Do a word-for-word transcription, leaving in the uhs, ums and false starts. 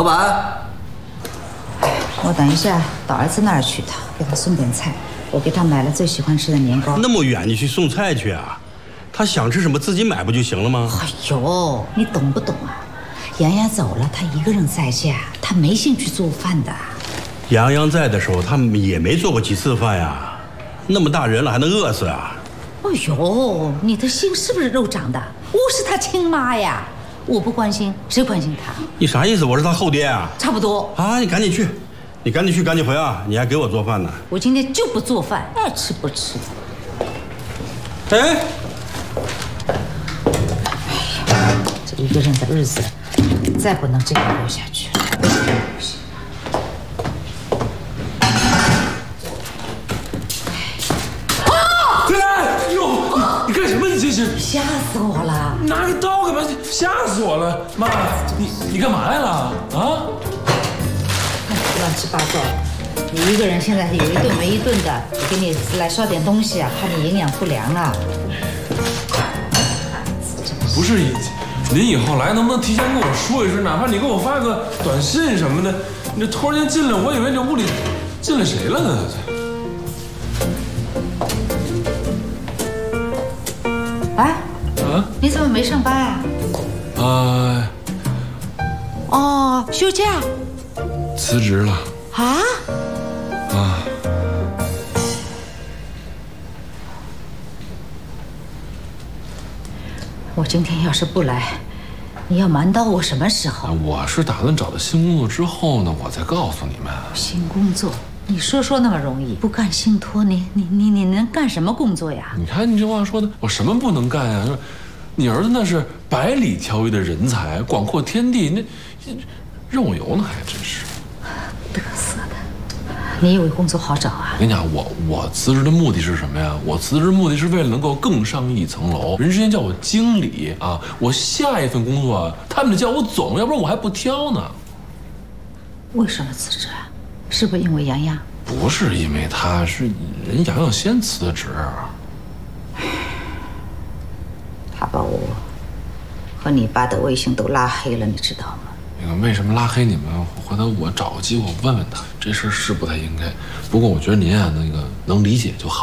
老板， 我等一下到儿子那儿去一趟，给他送点菜。我给他买了最喜欢吃的年糕。 那么远你去送菜去啊？他想吃什么自己买不就行了吗？ 哎呦，你懂不懂啊？洋洋走了，他一个人在家，他没兴趣做饭的。 洋洋在的时候，他们也没做过几次饭呀。那么大人了，还能饿死啊？ 哎呦，你的心是不是肉长的？我是他亲妈呀，我不关心，谁关心他？ 你啥意思？我是他后爹啊？ 差不多啊！你赶紧去，你赶紧去，赶紧回啊！你还给我做饭呢。 我今天就不做饭，爱吃不吃。 哎， 哎呀，这一个人的日子，再不能这样过下去了。 哎呦，你干什么？你这是吓死我了！ 拿个刀干嘛？吓死我了！妈，你你干嘛来了？啊？ 乱七八糟，你一个人现在有一顿没一顿的，我给你来烧点东西啊，怕你营养不良啊。 不是，您以后来能不能提前跟我说一声？哪怕你给我发个短信什么的。你这突然间进来，我以为这屋里进来谁了呢？ 哎， 啊？ 你怎么没上班啊？ 呃， 哦，休假。 辞职了。 啊？ 啊。 我今天要是不来，你要瞒到我什么时候？ 我是打算找到新工作之后呢，我再告诉你们。 新工作？你说说那么容易，不干信托，你你你你能干什么工作呀？ 你看你这话说的，我什么不能干呀？说你儿子那是百里挑一的人才，广阔天地，那任我游呢，还真是。 嘚瑟的，你以为工作好找啊？ 我跟你讲，我我辞职的目的是什么呀？我辞职的目的是为了能够更上一层楼。人之前叫我经理啊，我下一份工作啊，他们得叫我总，要不然我还不挑呢。 为什么辞职啊？是不是因为洋洋？ 不是因为他，是人洋洋先辞的职。 他把我和你爸的微信都拉黑了，你知道吗？ 那个为什么拉黑你们？回头我找个机会我问问他，这事是不太应该。不过我觉得您啊，那个能理解就好。